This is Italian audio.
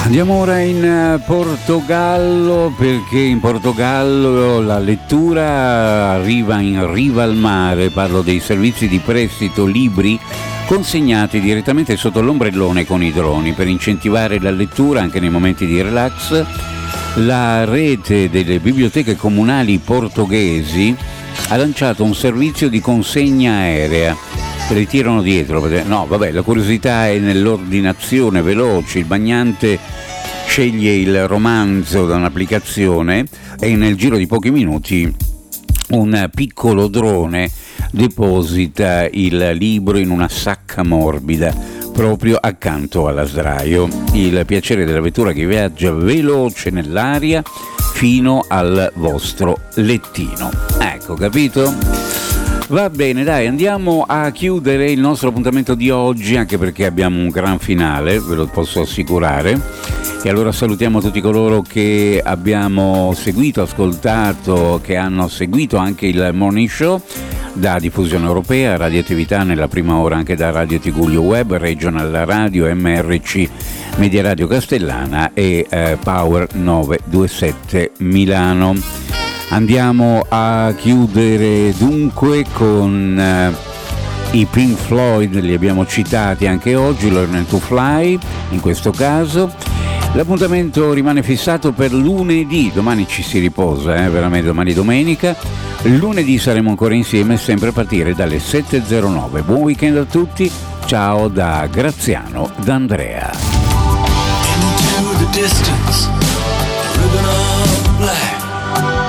Andiamo ora in Portogallo, perché in Portogallo la lettura arriva in riva al mare. Parlo dei servizi di prestito libri consegnati direttamente sotto l'ombrellone con i droni. Per incentivare la lettura anche nei momenti di relax, la rete delle biblioteche comunali portoghesi ha lanciato un servizio di consegna aerea. Le tirano dietro, no vabbè, la curiosità è nell'ordinazione veloce. Il bagnante sceglie il romanzo da un'applicazione e nel giro di pochi minuti un piccolo drone deposita il libro in una sacca morbida proprio accanto alla sdraio. Il piacere della vettura che viaggia veloce nell'aria fino al vostro lettino. Ecco, capito? Va bene, dai, andiamo a chiudere il nostro appuntamento di oggi, anche perché abbiamo un gran finale, ve lo posso assicurare. E allora salutiamo tutti coloro che abbiamo seguito, ascoltato, che hanno seguito anche il Morning Show da Diffusione Europea, Radioattività nella prima ora anche da Radio Tigullio Web, Regional Radio, MRC, Media Radio Castellana e Power 927 Milano. Andiamo a chiudere dunque con i Pink Floyd, li abbiamo citati anche oggi, Learn to Fly in questo caso. L'appuntamento rimane fissato per lunedì, domani ci si riposa, veramente domani domenica. Lunedì saremo ancora insieme, sempre a partire dalle 7.09. Buon weekend a tutti, ciao da Graziano D'Andrea.